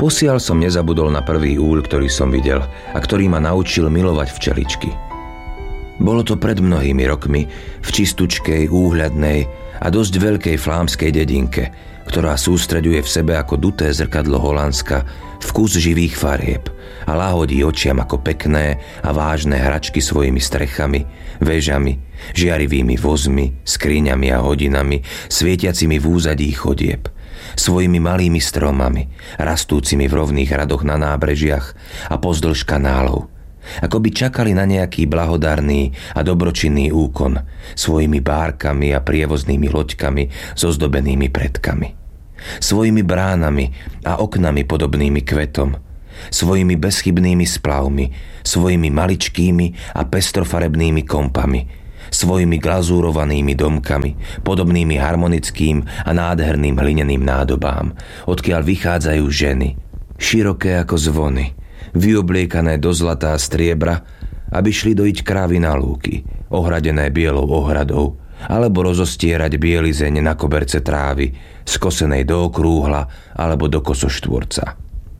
Posiaľ som nezabudol na prvý úľ, ktorý som videl a ktorý ma naučil milovať včeličky. Bolo to pred mnohými rokmi v čistučkej, úhľadnej a dosť veľkej flámskej dedinke, ktorá sústreďuje v sebe ako duté zrkadlo Holandska vkus živých farieb a lahodí očiam ako pekné a vážne hračky svojimi strechami, vežami, žiarivými vozmi, skriňami a hodinami, svietiacimi v úzadí chodieb, svojimi malými stromami, rastúcimi v rovných radoch na nábrežiach a pozdĺž kanálov, ako by čakali na nejaký blahodárny a dobročinný úkon svojimi bárkami a prievoznými loďkami so zdobenými predkami, svojimi bránami a oknami podobnými kvetom, svojimi bezchybnými splavmi, svojimi maličkými a pestrofarebnými kompami, svojimi glazúrovanými domkami, podobnými harmonickým a nádherným hlineným nádobám, odkiaľ vychádzajú ženy, široké ako zvony, vyobliekané do zlata a striebra, aby šli dojiť krávy na lúky, ohradené bielou ohradou, alebo rozostierať bielizeň na koberce trávy, skosenej do okrúhla alebo do kosoštvorca.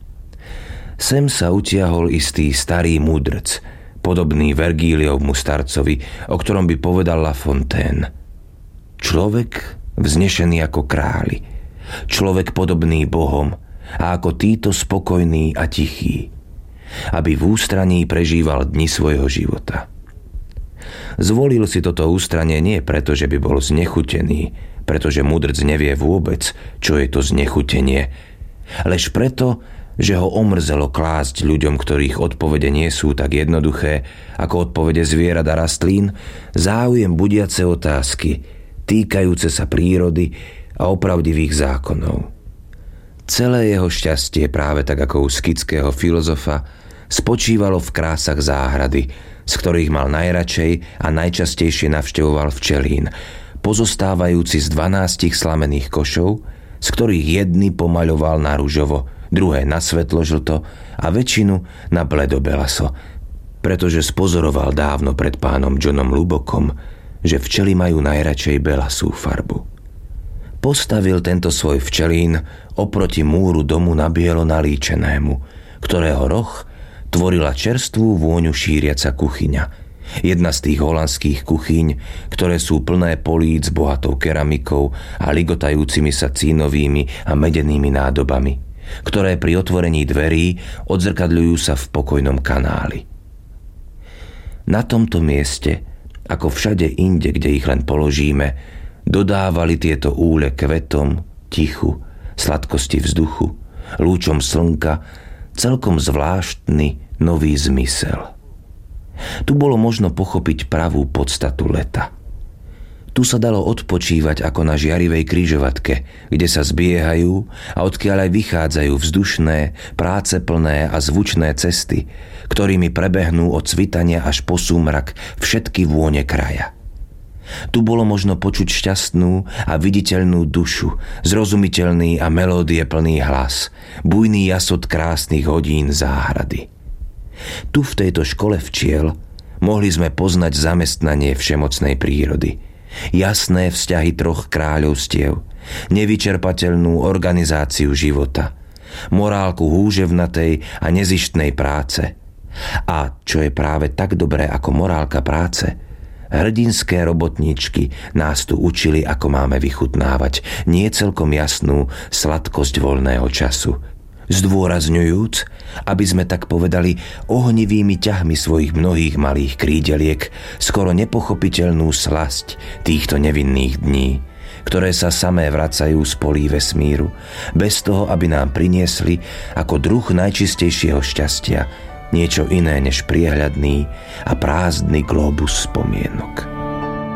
Sem sa utiahol istý starý múdrc, podobný Vergíliovmu starcovi, o ktorom by povedal La Fontaine. Človek vznešený ako králi, človek podobný bohom a ako títo spokojný a tichý, aby v ústraní prežíval dni svojho života. Zvolil si toto ústranie nie preto, že by bol znechutený, pretože múdrc nevie vôbec, čo je to znechutenie, lež preto, že ho omrzelo klásť ľuďom, ktorých odpovede nie sú tak jednoduché ako odpovede zvierat a rastlín, záujem budiace otázky, týkajúce sa prírody a opravdivých zákonov. Celé jeho šťastie, práve tak ako u skitského filozofa, spočívalo v krásach záhrady, z ktorých mal najradšej a najčastejšie navštevoval včelín, pozostávajúci z 12 slamených košov, z ktorých jedny pomaľoval na ružovo, druhé na svetlo-žlto a väčšinu na bledobelaso, pretože spozoroval dávno pred pánom Johnom Lubokom, že včely majú najradšej belasú farbu. Postavil tento svoj včelín oproti múru domu na bielo nalíčenému, ktorého roh tvorila čerstvú vôňu šíriaca kuchyňa, jedna z tých holandských kuchyň, ktoré sú plné políc s bohatou keramikou a ligotajúcimi sa cínovými a medenými nádobami, ktoré pri otvorení dverí odzrkadľujú sa v pokojnom kanáli. Na tomto mieste, ako všade inde, kde ich len položíme, dodávali tieto úle kvetom, tichu, sladkosti vzduchu, lúčom slnka, celkom zvláštny nový zmysel. Tu bolo možno pochopiť pravú podstatu leta. Tu sa dalo odpočívať ako na žiarivej križovatke, kde sa zbiehajú a odkiaľ aj vychádzajú vzdušné, práceplné a zvučné cesty, ktorými prebehnú od svitania až po súmrak všetky vône kraja. Tu bolo možno počuť šťastnú a viditeľnú dušu, zrozumiteľný a melódie plný hlas, bujný jasot krásnych hodín záhrady. Tu v tejto škole včiel mohli sme poznať zamestnanie všemocnej prírody, jasné vzťahy troch kráľovstiev, nevyčerpateľnú organizáciu života, morálku húževnatej a nezištnej práce a, čo je práve tak dobré ako morálka práce, hrdinské robotníčky nás tu učili, ako máme vychutnávať nie celkom jasnú sladkosť voľného času, zdôrazňujúc, aby sme tak povedali ohnivými ťahmi svojich mnohých malých krídeliek skoro nepochopiteľnú slasť týchto nevinných dní, ktoré sa samé vracajú z polí vesmíru, bez toho, aby nám priniesli ako druh najčistejšieho šťastia niečo iné než priehľadný a prázdny glóbus spomienok.